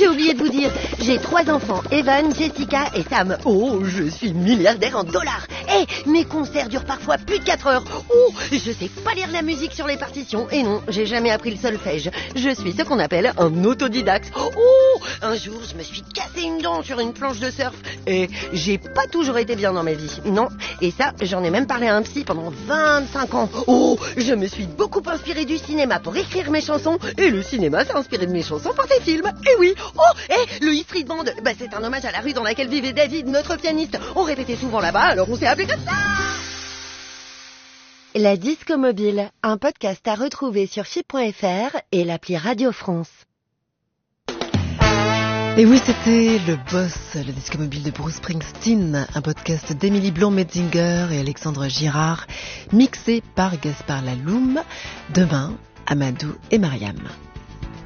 j'ai oublié de vous dire, j'ai 3 enfants, Evan, Jessica et Sam. Oh, je suis milliardaire en dollars. Mes concerts durent parfois plus de 4 heures. Oh, je sais pas lire la musique sur les partitions. Et non, j'ai jamais appris le solfège. Je suis ce qu'on appelle un autodidacte. Oh, un jour, je me suis cassé une dent sur une planche de surf. Et j'ai pas toujours été bien dans ma vie. Non, et ça, j'en ai même parlé à un psy pendant 25 ans. Oh, je me suis beaucoup inspirée du cinéma pour écrire mes chansons. Et le cinéma s'est inspiré de mes chansons pour ses films. Et oui, le E Street Band, c'est un hommage à la rue dans laquelle vivait David, notre pianiste. On répétait souvent là-bas, alors on s'est appelé comme ça. La Disco Mobile, un podcast à retrouver sur chypre.fr et l'appli Radio France. Et oui, c'était Le Boss, le disque mobile de Bruce Springsteen, un podcast d'Émilie Blanc-Metzinger et Alexandre Girard, mixé par Gaspard Laloum. Demain, Amadou et Mariam.